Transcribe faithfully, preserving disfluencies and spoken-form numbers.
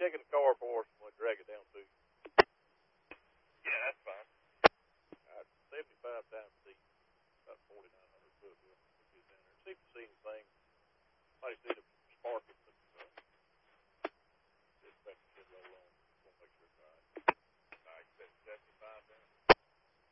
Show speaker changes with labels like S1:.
S1: check in the car for us and we'll drag it down to you.
S2: Yeah, that's fine.
S1: Uh, seventy-five times deep, about forty-nine hundred foot. We'll get down there. See if you see anything. Somebody see the